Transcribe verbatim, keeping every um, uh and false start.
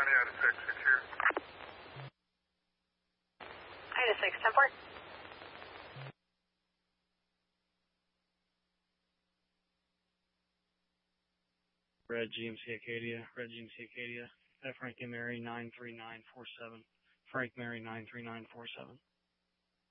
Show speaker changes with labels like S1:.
S1: Ida six, six here.
S2: Ida six, ten four.
S3: Red G M C Acadia, Red G M C Acadia, at Frank and Mary nine three nine four seven, Frank Mary nine three nine four seven.